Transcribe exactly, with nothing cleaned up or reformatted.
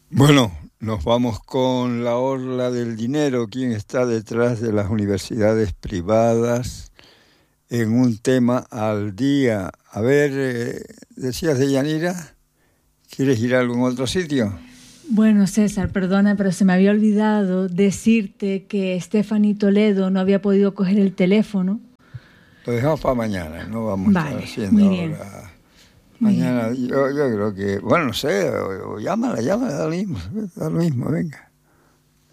Bueno, nos vamos con la orla del dinero. ¿Quién está detrás de las universidades privadas en un tema al día? A ver, eh, decías de Yanira, ¿quieres ir a algún otro sitio? Bueno, César, perdona, pero se me había olvidado decirte que Stephanie Toledo no había podido coger el teléfono. Lo dejamos para mañana, no vamos a estar Vale, haciendo muy bien. ahora. Muy Mañana, bien. yo, yo creo que, bueno, no sé, o, o llámala, llámala, da lo mismo, da lo mismo, venga.